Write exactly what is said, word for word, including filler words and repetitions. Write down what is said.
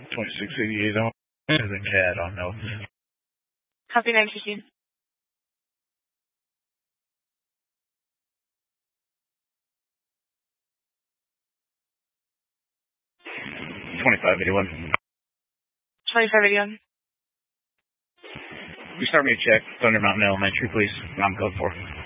twenty-six eighty-eight on the cat on no. Copy nine fifteen. twenty-five eighty-one. twenty-five eighty-one. You start me a check, Thunder Mountain Elementary, please. I'm code four.